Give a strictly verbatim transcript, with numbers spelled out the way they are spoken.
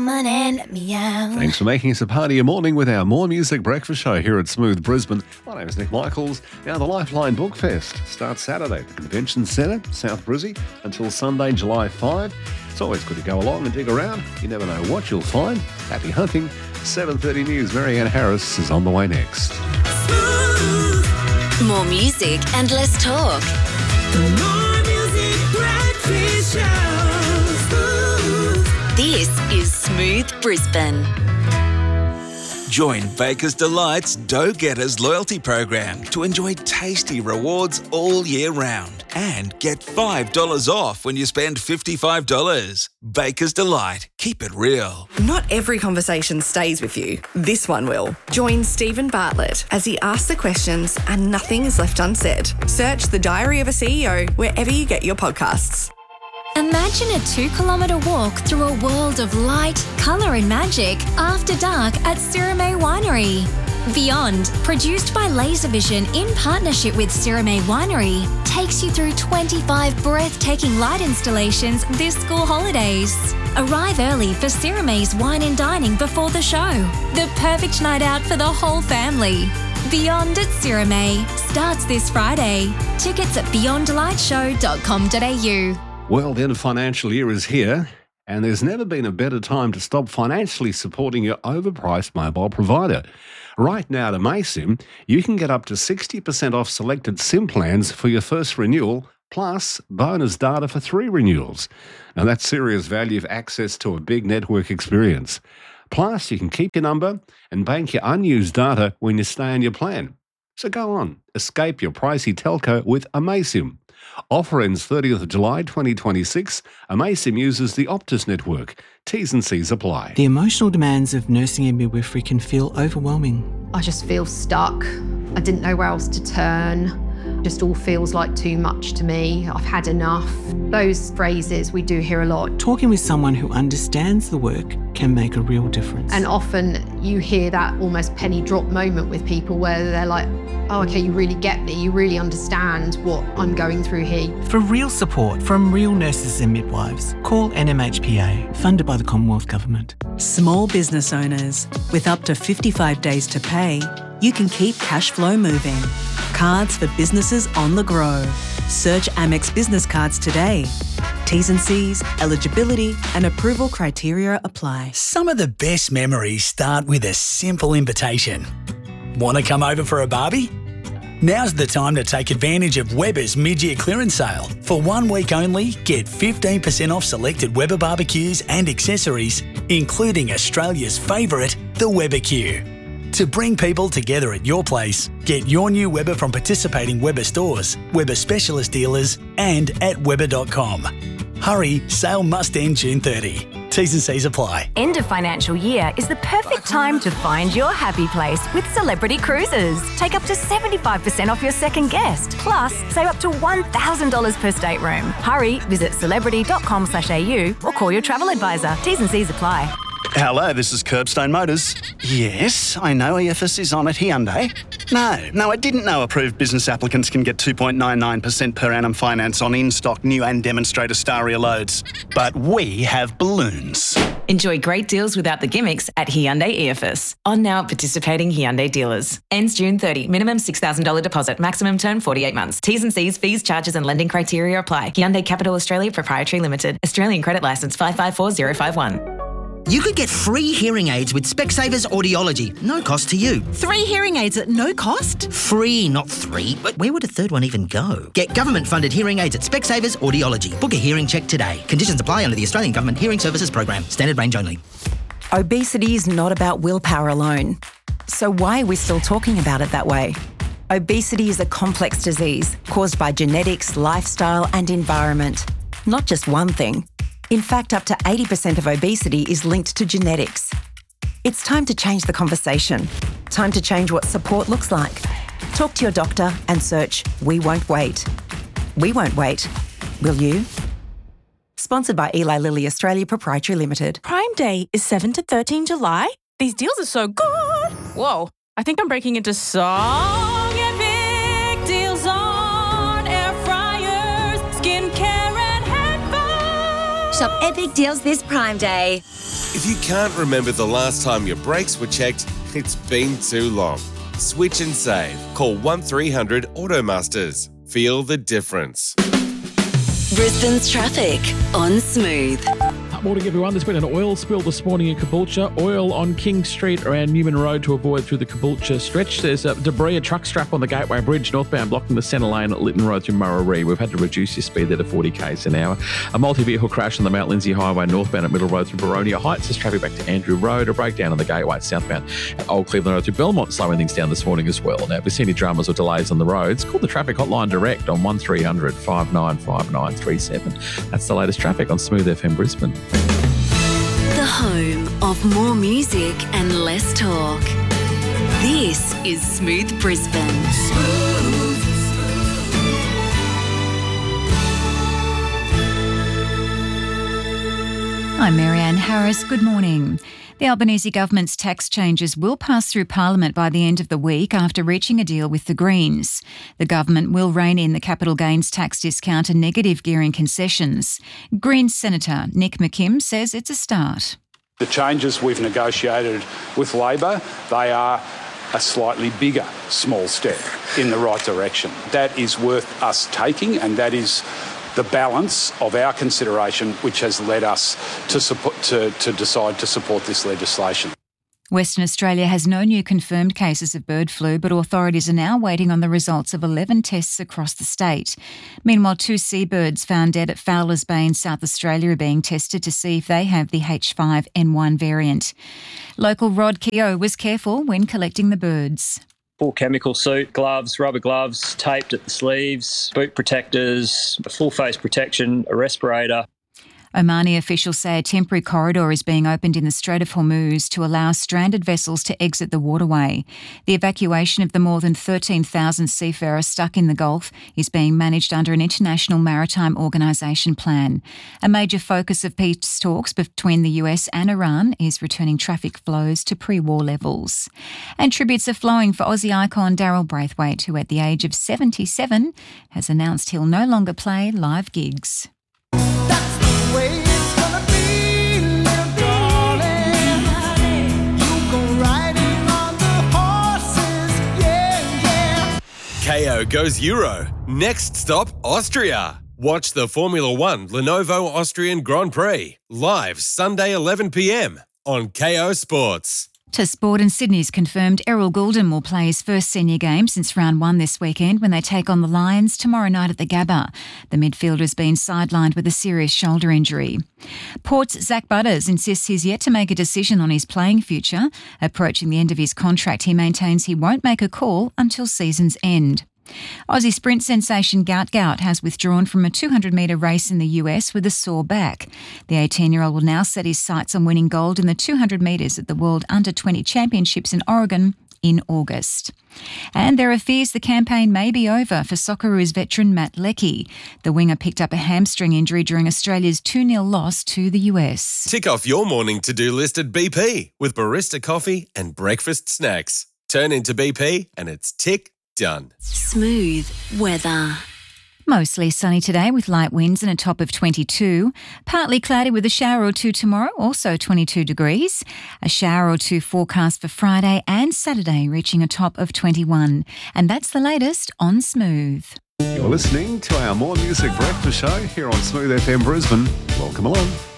come on and let me out. Thanks for making us a part of your morning with our More Music Breakfast Show here at Smooth Brisbane. My name is Nick Michaels. Now, the Lifeline Book Fest starts Saturday at the Convention Centre, South Brizzy, until Sunday, July fifth. It's always good to go along and dig around. You never know what you'll find. Happy hunting. seven thirty News, Marianne Harris is on the way next. More music and less talk. The More Music Breakfast Show. This is Smooth Brisbane. Join Baker's Delight's Dough Getters loyalty program to enjoy tasty rewards all year round and get five dollars off when you spend fifty-five dollars. Baker's Delight. Keep it real. Not every conversation stays with you. This one will. Join Stephen Bartlett as he asks the questions and nothing is left unsaid. Search The Diary of a C E O wherever you get your podcasts. Imagine a two-kilometre walk through a world of light, colour and magic after dark at Sirame Winery. Beyond, produced by Laservision in partnership with Sirame Winery, takes you through twenty-five breathtaking light installations this school holidays. Arrive early for Sirame's wine and dining before the show. The perfect night out for the whole family. Beyond at Sirame starts this Friday. Tickets at beyond light show dot com dot a u. Well, the end of financial year is here, and there's never been a better time to stop financially supporting your overpriced mobile provider. Right now at Amaysim, you can get up to sixty percent off selected SIM plans for your first renewal, plus bonus data for three renewals. Now that's serious value for access to a big network experience. Plus, you can keep your number and bank your unused data when you stay on your plan. So go on, escape your pricey telco with Amaysim. Offer ends thirtieth of July twenty twenty-six. Amaysim uses the Optus network. T's and C's apply. The emotional demands of nursing and midwifery can feel overwhelming. I just feel stuck. I didn't know where else to turn. Just all feels like too much to me. I've had enough. Those phrases we do hear a lot. Talking with someone who understands the work can make a real difference. And often you hear that almost penny drop moment with people where they're like, oh, okay, you really get me. You really understand what I'm going through here. For real support from real nurses and midwives, call N M H P A, funded by the Commonwealth Government. Small business owners, with up to fifty-five days to pay, you can keep cash flow moving. Cards for businesses on the grow. Search Amex Business Cards today. T's and C's, eligibility and approval criteria apply. Some of the best memories start with a simple invitation. Want to come over for a barbie? Now's the time to take advantage of Weber's mid-year clearance sale. For one week only, get fifteen percent off selected Weber barbecues and accessories, including Australia's favourite, the Weber-Q. To bring people together at your place, get your new Weber from participating Weber stores, Weber specialist dealers and at weber dot com. Hurry, sale must end June thirtieth. T's and C's apply. End of financial year is the perfect time to find your happy place with Celebrity Cruises. Take up to seventy-five percent off your second guest. Plus, save up to one thousand dollars per stateroom. Hurry, visit celebrity dot com slash a u or call your travel advisor. T's and C's apply. Hello, this is Curbstone Motors. Yes, I know E F S is on at Hyundai. No, no, I didn't know approved business applicants can get two point nine nine percent per annum finance on in-stock new and demonstrator Staria loads. But we have balloons. Enjoy great deals without the gimmicks at Hyundai E F S. On now at participating Hyundai dealers. Ends June thirtieth. Minimum six thousand dollars deposit. Maximum term forty-eight months. T's and C's, fees, charges and lending criteria apply. Hyundai Capital Australia Proprietary Limited. Australian Credit Licence five five four zero five one. You could get free hearing aids with Specsavers Audiology. No cost to you. Three hearing aids at no cost? Free, not three. But where would a third one even go? Get government-funded hearing aids at Specsavers Audiology. Book a hearing check today. Conditions apply under the Australian Government Hearing Services Program. Standard range only. Obesity is not about willpower alone. So why are we still talking about it that way? Obesity is a complex disease caused by genetics, lifestyle and environment. Not just one thing. In fact, up to eighty percent of obesity is linked to genetics. It's time to change the conversation. Time to change what support looks like. Talk to your doctor and search We Won't Wait. We won't wait. Will you? Sponsored by Eli Lilly Australia Proprietary Limited. Prime Day is seventh to thirteenth July. These deals are so good. Whoa, I think I'm breaking into song epic deals on air fryers, skincare and headphones. Shop epic deals this Prime Day. If you can't remember the last time your brakes were checked, it's been too long. Switch and save. Call one three hundred Automasters. Feel the difference. Brisbane's traffic on Smooth. Morning, everyone. There's been an oil spill this morning in Caboolture. Oil on King Street around Newman Road to avoid through the Caboolture stretch. There's a debris, a truck strap on the Gateway Bridge northbound blocking the centre lane at Lytton Road through Murray. We've had to reduce your speed there to forty k's an hour. A multi-vehicle crash on the Mount Lindsay Highway northbound at Middle Road through Baronia Heights. There's traffic back to Andrew Road. A breakdown on the Gateway southbound at Old Cleveland Road through Belmont, slowing things down this morning as well. Now, if there's any dramas or delays on the roads, call the traffic hotline direct on one three hundred five nine five nine three seven. That's the latest traffic on Smooth F M Brisbane. The home of more music and less talk. This is Smooth Brisbane. I'm Marianne Harris. Good morning. The Albanese government's tax changes will pass through Parliament by the end of the week after reaching a deal with the Greens. The government will rein in the capital gains tax discount and negative gearing concessions. Greens Senator Nick McKim says it's a start. The changes we've negotiated with Labor, they are a slightly bigger small step in the right direction. That is worth us taking, and that is the balance of our consideration which has led us to, support, to, to decide to support this legislation. Western Australia has no new confirmed cases of bird flu, but authorities are now waiting on the results of eleven tests across the state. Meanwhile, two seabirds found dead at Fowler's Bay in South Australia are being tested to see if they have the H five N one variant. Local Rod Keogh was careful when collecting the birds. Full chemical suit, gloves, rubber gloves, taped at the sleeves, boot protectors, a full face protection, a respirator. Omani officials say a temporary corridor is being opened in the Strait of Hormuz to allow stranded vessels to exit the waterway. The evacuation of the more than thirteen thousand seafarers stuck in the Gulf is being managed under an international maritime organisation plan. A major focus of peace talks between the U S and Iran is returning traffic flows to pre-war levels. And tributes are flowing for Aussie icon Daryl Braithwaite, who at the age of seventy-seven has announced he'll no longer play live gigs. K O goes Euro. Next stop, Austria. Watch the Formula One Lenovo Austrian Grand Prix live Sunday eleven p m on K O Sports. To sport, and Sydney's confirmed Errol Goulden will play his first senior game since round one this weekend when they take on the Lions tomorrow night at the Gabba. The midfielder has been sidelined with a serious shoulder injury. Port's Zach Butters insists he's yet to make a decision on his playing future. Approaching the end of his contract, he maintains he won't make a call until season's end. Aussie sprint sensation Gout Gout has withdrawn from a two hundred metre race in the U S with a sore back. The eighteen-year-old will now set his sights on winning gold in the two hundred metres at the World Under twenty Championships in Oregon in August. And there are fears the campaign may be over for Socceroos veteran Matt Leckie. The winger picked up a hamstring injury during Australia's two nil loss to the U S. Tick off your morning to-do list at B P with barista coffee and breakfast snacks. Turn into B P and it's tick done. Smooth weather. Mostly sunny today with light winds and a top of twenty-two. Partly cloudy with a shower or two tomorrow, also twenty-two degrees. A shower or two forecast for Friday and Saturday, reaching a top of twenty-one. And that's the latest on Smooth. You're listening to our More Music Breakfast Show here on Smooth F M Brisbane. Welcome along.